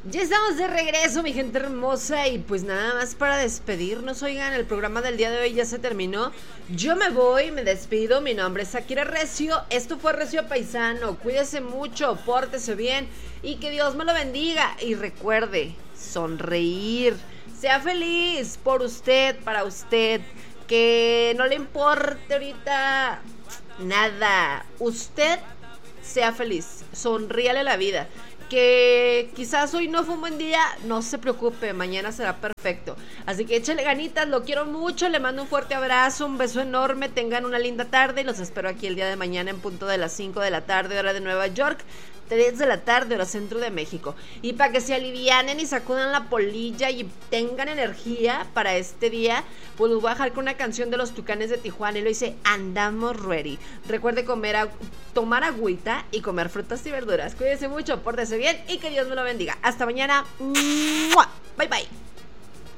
Ya estamos de regreso, mi gente hermosa, y pues nada más para despedirnos. Oigan, el programa del día de hoy ya se terminó. Yo me voy, me despido. Mi nombre es Akira Recio. Esto fue Recio Paisano. Cuídese mucho, pórtese bien y que Dios me lo bendiga. Y recuerde, sonreír. Sea feliz por usted, para usted. Que no le importe ahorita nada. Usted sea feliz. Sonríale la vida. Que quizás hoy no fue un buen día, no se preocupe, mañana será perfecto. Así que échale ganitas, lo quiero mucho, le mando un fuerte abrazo, un beso enorme, tengan una linda tarde y los espero aquí el día de mañana en punto de las 5 de la tarde, hora de Nueva York, 3 de la tarde, hora centro de México. Y para que se alivianen y sacudan la polilla y tengan energía para este día, pues los voy a dejar con una canción de los Tucanes de Tijuana y lo dice Andamos Ready. Recuerde tomar agüita y comer frutas y verduras. Cuídense mucho, pórtese bien y que Dios me lo bendiga. Hasta mañana. ¡Mua! Bye bye.